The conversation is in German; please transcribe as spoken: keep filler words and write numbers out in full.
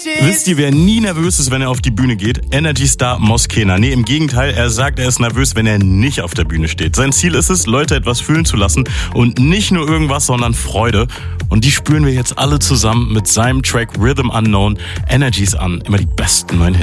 Wisst ihr, wer nie nervös ist, wenn er auf die Bühne geht? Energy-Star Moskena. Nee, im Gegenteil, er sagt, er ist nervös, wenn er nicht auf der Bühne steht. Sein Ziel ist es, Leute etwas fühlen zu lassen und nicht nur irgendwas, sondern Freude. Und die spüren wir jetzt alle zusammen mit seinem Track Rhythm Unknown. Energies an, immer die besten neuen Hits.